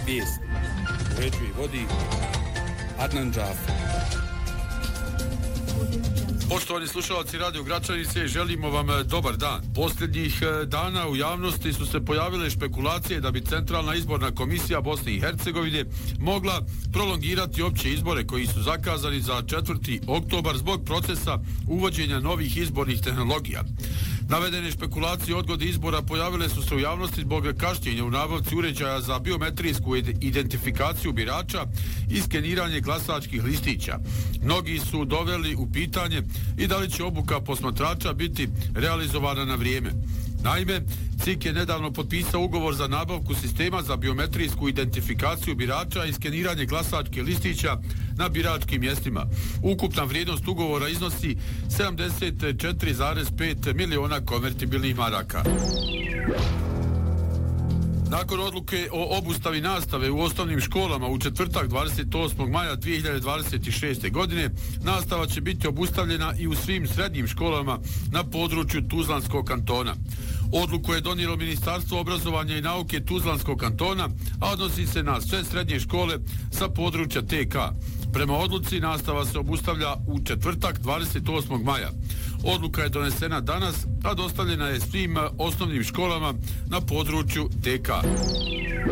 Vijest uređuje i vodi Adnan Džafer. Poštovani slušalci Radio Gračanice, želimo vam dobar dan. Posljednjih dana u javnosti su se pojavile špekulacije da bi Centralna izborna komisija Bosne i Hercegovine mogla prolongirati opće izbore koji su zakazani za 4. oktobar zbog procesa uvođenja novih izbornih tehnologija. Navedene špekulacije o odgodi izbora pojavile su se u javnosti zbog kašnjenja u nabavci uređaja za biometrijsku identifikaciju birača i skeniranje glasačkih listića. Mnogi su doveli u pitanje i da li će obuka posmatrača biti realizovana na vrijeme. Naime, CIK je nedavno potpisao ugovor za nabavku sistema za biometrijsku identifikaciju birača i skeniranje glasačke listića na biračkim mjestima. Ukupna vrijednost ugovora iznosi 74,5 miliona konvertibilnih maraka. Nakon odluke o obustavi nastave u osnovnim školama u četvrtak 28. maja 2026. godine, nastava će biti obustavljena i u svim srednjim školama na području Tuzlanskog kantona. Odluku je donijelo Ministarstvo obrazovanja i nauke Tuzlanskog kantona, a odnosi se na sve srednje škole sa područja TK. Prema odluci nastava se obustavlja u četvrtak 28. maja. Odluka je donesena danas, a dostavljena je svim osnovnim školama na području TK.